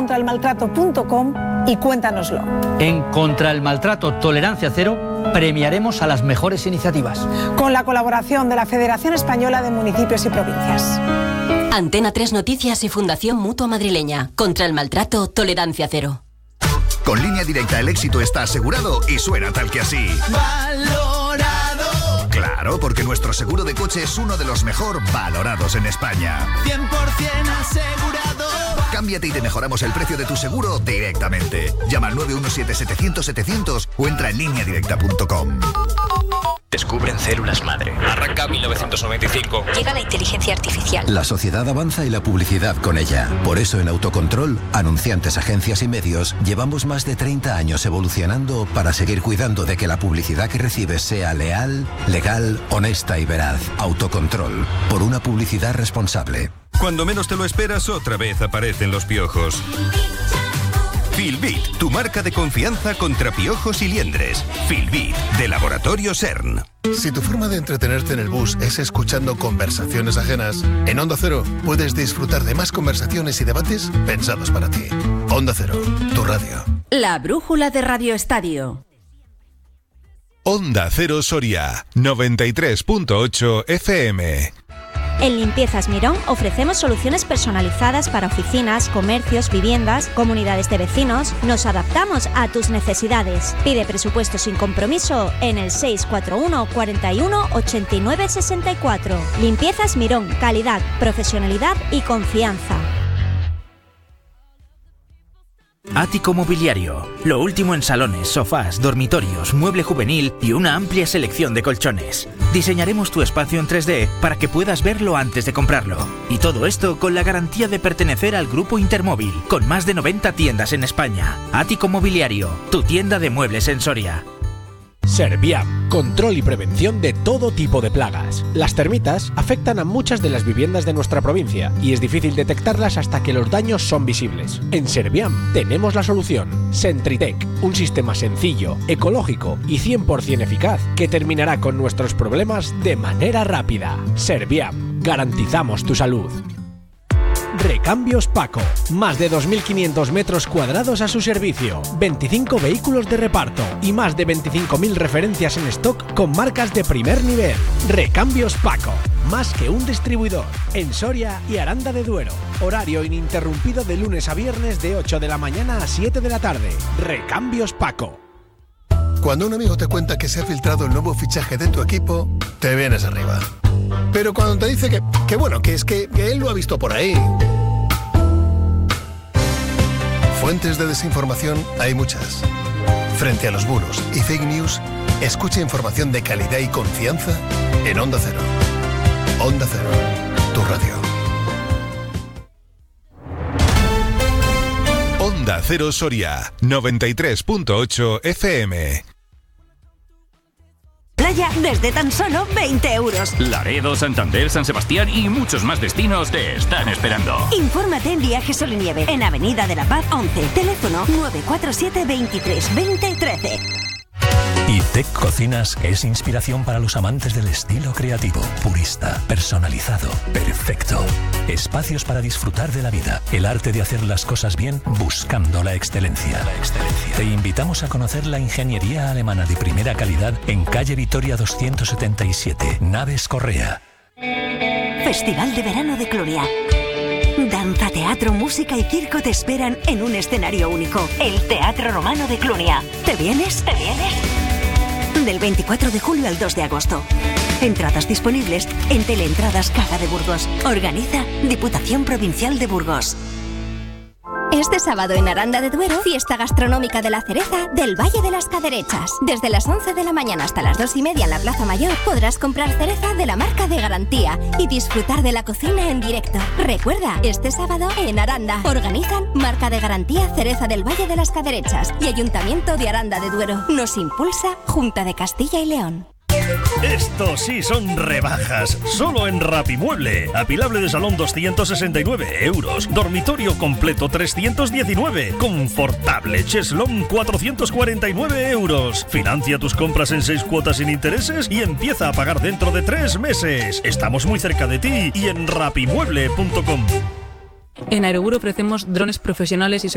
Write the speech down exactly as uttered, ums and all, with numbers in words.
contra el maltrato punto com y cuéntanoslo. En Contra el Maltrato Tolerancia Cero premiaremos a las mejores iniciativas. Con la colaboración de la Federación Española de Municipios y Provincias. Antena tres Noticias y Fundación Mutua Madrileña. Contra el Maltrato Tolerancia Cero. Con Línea Directa el éxito está asegurado y suena tal que así. ¡Valorado! Claro, porque nuestro seguro de coche es uno de los mejor valorados en España. cien por ciento asegurado. Cámbiate y te mejoramos el precio de tu seguro directamente. Llama al nueve uno siete setecientos setecientos o entra en línea directa punto com. Descubren células madre. Arranca mil novecientos noventa y cinco. Llega la inteligencia artificial. La sociedad avanza y la publicidad con ella. Por eso en Autocontrol, anunciantes, agencias y medios, llevamos más de treinta años evolucionando para seguir cuidando de que la publicidad que recibes sea leal, legal, honesta y veraz. Autocontrol, por una publicidad responsable. Cuando menos te lo esperas, otra vez aparecen los piojos. Filbit, tu marca de confianza contra piojos y liendres. Filbit, de Laboratorio CERN. Si tu forma de entretenerte en el bus es escuchando conversaciones ajenas, en Onda Cero puedes disfrutar de más conversaciones y debates pensados para ti. Onda Cero, tu radio. La brújula de Radio Estadio. Onda Cero Soria, noventa y tres punto ocho F M. En Limpiezas Mirón ofrecemos soluciones personalizadas para oficinas, comercios, viviendas, comunidades de vecinos. Nos adaptamos a tus necesidades. Pide presupuesto sin compromiso en el seis cuatro uno, cuarenta y uno, ochenta y nueve, sesenta y cuatro. Limpiezas Mirón, calidad, profesionalidad y confianza. Ático Mobiliario, lo último en salones, sofás, dormitorios, mueble juvenil y una amplia selección de colchones. Diseñaremos tu espacio en tres D para que puedas verlo antes de comprarlo. Y todo esto con la garantía de pertenecer al Grupo Intermóvil, con más de noventa tiendas en España. Ático Mobiliario, tu tienda de muebles en Soria. Serviam, control y prevención de todo tipo de plagas. Las termitas afectan a muchas de las viviendas de nuestra provincia y es difícil detectarlas hasta que los daños son visibles. En Serviam tenemos la solución. Sentritec, un sistema sencillo, ecológico y cien por ciento eficaz que terminará con nuestros problemas de manera rápida. Serviam, garantizamos tu salud. Recambios Paco, más de dos mil quinientos metros cuadrados a su servicio, veinticinco vehículos de reparto y más de veinticinco mil referencias en stock con marcas de primer nivel. Recambios Paco, más que un distribuidor, en Soria y Aranda de Duero. Horario ininterrumpido de lunes a viernes de ocho de la mañana a siete de la tarde. Recambios Paco. Cuando un amigo te cuenta que se ha filtrado el nuevo fichaje de tu equipo, te vienes arriba. Pero cuando te dice que, que bueno, que es que, que él lo ha visto por ahí. Fuentes de desinformación hay muchas. Frente a los bulos y fake news, escucha información de calidad y confianza en Onda Cero. Onda Cero, tu radio. Onda Cero Soria, noventa y tres punto ocho F M. Playa desde tan solo veinte euros. Laredo, Santander, San Sebastián y muchos más destinos te están esperando. Infórmate en Viajes Sol y Nieve, en Avenida de la Paz once, teléfono nueve cuatro siete, veintitrés, veinte, trece. ITEC Cocinas es inspiración para los amantes del estilo creativo, purista, personalizado, perfecto. Espacios para disfrutar de la vida, el arte de hacer las cosas bien buscando la excelencia. La excelencia. Te invitamos a conocer la ingeniería alemana de primera calidad en calle Vitoria doscientos setenta y siete, Naves Correa. Festival de Verano de Clunia. Danza, teatro, música y circo te esperan en un escenario único. El Teatro Romano de Clunia. ¿Te vienes? ¿Te vienes? Del veinticuatro de julio al dos de agosto. Entradas disponibles en Teleentradas Caja de Burgos. Organiza Diputación Provincial de Burgos. Este sábado en Aranda de Duero, fiesta gastronómica de la cereza del Valle de las Caderechas. Desde las once de la mañana hasta las dos y media en la Plaza Mayor podrás comprar cereza de la marca de garantía y disfrutar de la cocina en directo. Recuerda, este sábado en Aranda organizan marca de garantía Cereza del Valle de las Caderechas y Ayuntamiento de Aranda de Duero. Nos impulsa Junta de Castilla y León. Esto sí son rebajas, solo en Rapimueble. Apilable de salón doscientos sesenta y nueve euros, dormitorio completo trescientos diecinueve, confortable cheslón cuatrocientos cuarenta y nueve euros. Financia tus compras en seis cuotas sin intereses y empieza a pagar dentro de tres meses. Estamos muy cerca de ti y en rapimueble punto com. En Aerobur ofrecemos drones profesionales y